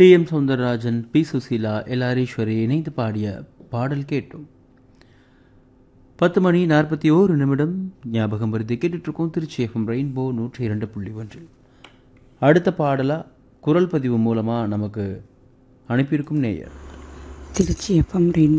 TM. Soundararajan, B. Susheela, எல்.ஆரீஸ்வரி இணைந்து பாடிய பாடல் கேட்டோம். 10:41 ஞாபகம் வருது கேட்டுட்ருக்கோம். Trichy FM rainbow 102.1. அடுத்த பாடலாக குரல் பதிவு மூலமாக நமக்கு அனுப்பியிருக்கும் நேயர் திருச்சி எஃப்எம் ரெயின்போ